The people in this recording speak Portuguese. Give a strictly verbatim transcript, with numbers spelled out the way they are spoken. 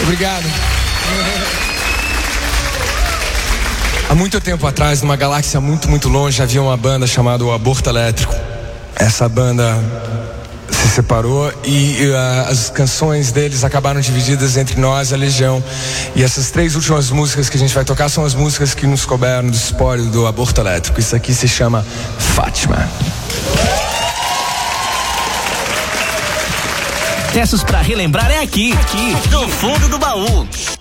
Obrigado. Há muito tempo atrás, numa galáxia muito, muito longe, havia uma banda chamada o Aborto Elétrico. Essa banda se separou e uh, as canções deles acabaram divididas entre nós e a Legião. E essas três últimas músicas que a gente vai tocar são as músicas que nos couberam do espólio do Aborto Elétrico. Isso aqui se chama Fátima. Peças pra relembrar é aqui, aqui, no fundo do baú.